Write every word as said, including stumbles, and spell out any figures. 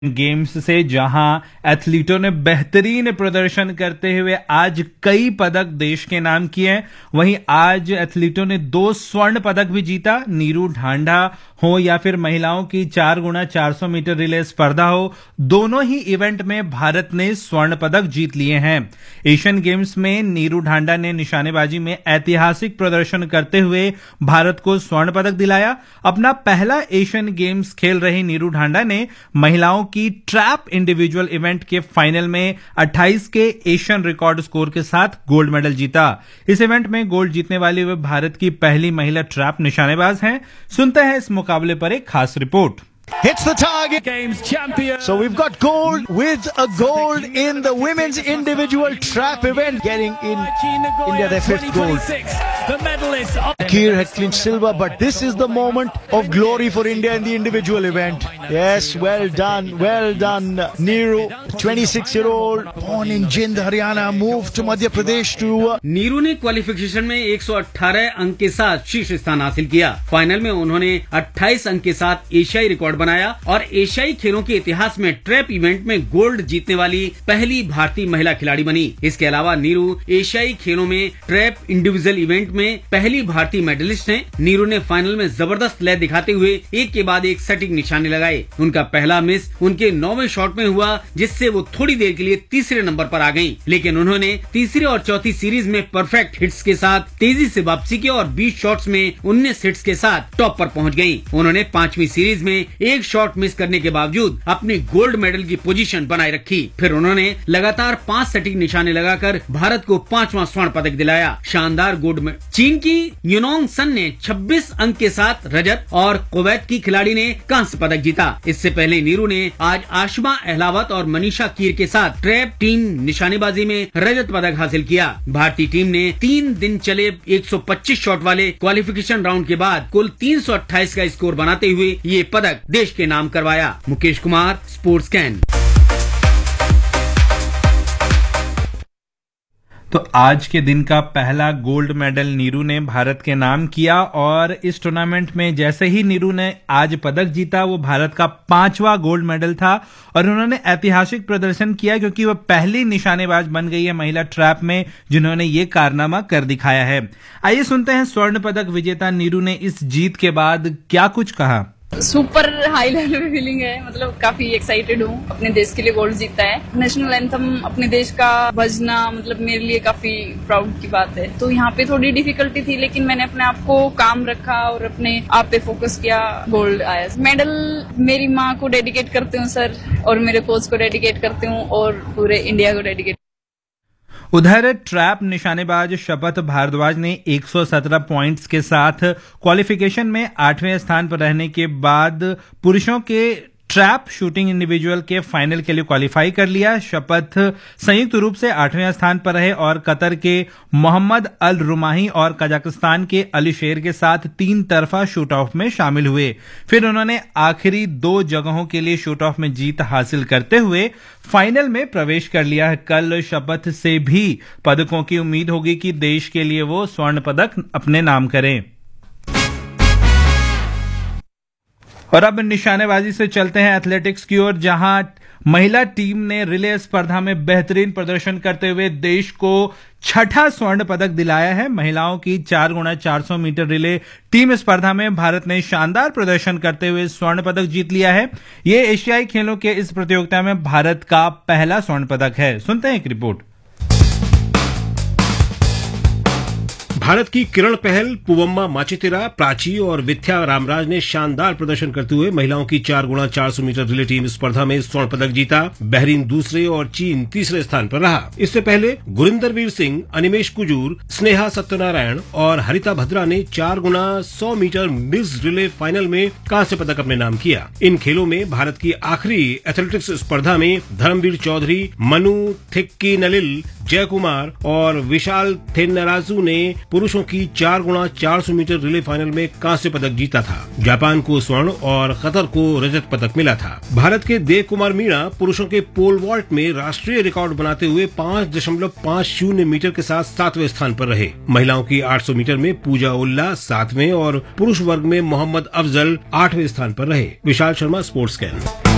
Games से जहां एथलीटों ने बेहतरीन प्रदर्शन करते हुए आज कई पदक देश के नाम किए, वहीं आज एथलीटों ने दो स्वर्ण पदक भी जीता। नीरू ढांडा हो या फिर महिलाओं की चार गुना चार सौ मीटर रिले स्पर्धा हो, दोनों ही इवेंट में भारत ने स्वर्ण पदक जीत लिए हैं। एशियन गेम्स में नीरू ढांडा ने निशानेबाजी में ऐतिहासिक प्रदर्शन करते हुए भारत को स्वर्ण पदक दिलाया। अपना पहला एशियन गेम्स खेल रही नीरू ढांडा ने महिलाओं की ट्रैप इंडिविजुअल इवेंट के फाइनल में अट्ठाईस के एशियन रिकॉर्ड स्कोर के साथ गोल्ड मेडल जीता। इस इवेंट में गोल्ड जीतने वाली वे भारत की पहली महिला ट्रैप निशानेबाज हैं। सुनते हैं इस मुकाबले पर एक खास report. Hits the target. Games champion. So we've got gold with a gold in the women's individual trap event, getting in India their fifth gold. The medalist. Akir had clinched silver, but this is the moment of glory for India in the individual event. Yes, well done, well done, Neeru, twenty-six-year-old, born in Jind, Haryana, moved to Madhya Pradesh to. Neeru ने qualification में एक सौ अठारह अंक के साथ शीर्ष स्थान हासिल किया। फाइनल में उन्होंने अट्ठाईस अंक के साथ एशियाई रिकॉर्ड बनाया और एशियाई खेलों के इतिहास में ट्रैप इवेंट में गोल्ड जीतने वाली पहली भारतीय महिला खिलाड़ी बनी। इसके अलावा नीरू एशियाई खेलों में ट्रैप इंडिविजुअल इवेंट में पहली भारतीय मेडलिस्ट हैं। नीरू ने फाइनल में जबरदस्त लय दिखाते हुए एक के बाद एक सटीक निशाने लगाए। उनका पहला मिस उनके नौवें शॉट में हुआ, जिससे वो थोड़ी देर के लिए तीसरे नंबर पर आ गयी, लेकिन उन्होंने तीसरे और चौथी सीरीज में परफेक्ट हिट्स के साथ तेजी से वापसी की और बीस शॉट्स में उन्नीस हिट्स के साथ टॉप पर पहुंच गयी। उन्होंने पांचवी सीरीज में एक शॉट मिस करने के बावजूद अपनी गोल्ड मेडल की पोजीशन बनाए रखी। फिर उन्होंने लगातार पांच सटीक निशाने लगाकर भारत को पांचवां स्वर्ण पदक दिलाया। शानदार गोल्ड में चीन की यूनोंग सन ने छब्बीस अंक के साथ रजत और कुवैत की खिलाड़ी ने कांस्य पदक जीता। इससे पहले नीरू ने आज आशमा अहलावत और मनीषा कीर के साथ ट्रैप टीम निशानेबाजी में रजत पदक हासिल किया। भारतीय टीम ने तीन दिन चले एक सौ पच्चीस शॉट वाले क्वालिफिकेशन राउंड के बाद कुल तीन सौ अट्ठाईस का स्कोर बनाते हुए ये पदक देश के नाम करवाया। Mukesh Kumar, sports can. तो आज के दिन का पहला गोल्ड मेडल नीरू ने भारत के नाम किया और इस टूर्नामेंट में जैसे ही नीरू ने आज पदक जीता, वो भारत का पांचवा गोल्ड मेडल था और उन्होंने ऐतिहासिक प्रदर्शन किया क्योंकि वह पहली निशानेबाज बन गई है महिला ट्रैप में जिन्होंने ये कारनामा कर दिखाया है। आइए सुनते हैं स्वर्ण पदक विजेता नीरू ने इस जीत के बाद क्या कुछ कहा। सुपर हाई लेवल फीलिंग है, मतलब काफी एक्साइटेड हूँ। अपने देश के लिए गोल्ड जीता है। नेशनल एंथम अपने देश का बजना मतलब मेरे लिए काफी प्राउड की बात है। तो यहाँ पे थोड़ी डिफिकल्टी थी, लेकिन मैंने अपने आप को काम रखा और अपने आप पे फोकस किया, गोल्ड आया। मेडल मेरी माँ को डेडिकेट करती हूँ सर, और मेरे कोच को डेडिकेट करती हूँ और पूरे इंडिया को डेडिकेट। उधर ट्रैप निशानेबाज शपथ भारद्वाज ने एक सौ सत्रह पॉइंट्स के साथ क्वालिफिकेशन में आठवें स्थान पर रहने के बाद पुरुषों के ट्रैप शूटिंग इंडिविजुअल के फाइनल के लिए क्वालिफाई कर लिया। शपथ संयुक्त रूप से आठवें स्थान पर रहे और कतर के मोहम्मद अल रुमाही और कजाकिस्तान के अली शेर के साथ तीन तरफा शूट ऑफ में शामिल हुए। फिर उन्होंने आखिरी दो जगहों के लिए शूट ऑफ में जीत हासिल करते हुए फाइनल में प्रवेश कर लिया है। कल शपथ से भी पदकों की उम्मीद होगी कि देश के लिए वो स्वर्ण पदक अपने नाम करें। और अब निशानेबाजी से चलते हैं एथलेटिक्स की ओर, जहां महिला टीम ने रिले स्पर्धा में बेहतरीन प्रदर्शन करते हुए देश को छठा स्वर्ण पदक दिलाया है। महिलाओं की चार गुना चार सौ मीटर रिले टीम स्पर्धा में भारत ने शानदार प्रदर्शन करते हुए स्वर्ण पदक जीत लिया है। ये एशियाई खेलों के इस प्रतियोगिता में भारत का पहला स्वर्ण पदक है। सुनते हैं एक रिपोर्ट। भारत की किरण पहल, पुवम्मा माचितिरा, प्राची और विथ्या रामराज ने शानदार प्रदर्शन करते हुए महिलाओं की चार गुणा चार सौ मीटर रिले टीम स्पर्धा में स्वर्ण पदक जीता। बहरीन दूसरे और चीन तीसरे स्थान पर रहा। इससे पहले गुरिंदरवीर सिंह, अनिमेश कुजूर, स्नेहा सत्यनारायण और हरिता भद्रा ने चार गुना सौ मीटर मिक्स्ड रिले फाइनल में कांस्य पदक अपने नाम किया। इन खेलों में भारत की आखिरी एथलेटिक्स स्पर्धा में धर्मवीर चौधरी, मनु थिक्की नलिल, जय कुमार और विशाल थेन्नराजू ने पुरुषों की चार गुणा चार सौ मीटर रिले फाइनल में कांस्य पदक जीता था। जापान को स्वर्ण और कतर को रजत पदक मिला था। भारत के देव कुमार मीणा पुरुषों के पोल वॉल्ट में राष्ट्रीय रिकॉर्ड बनाते हुए पाँच दशमलव पाँच शून्य मीटर के साथ सातवें स्थान पर रहे। महिलाओं की आठ सौ मीटर में पूजा उल्ला सातवें और पुरुष वर्ग में मोहम्मद अफजल आठवें स्थान पर रहे। Vishal Sharma, sports can.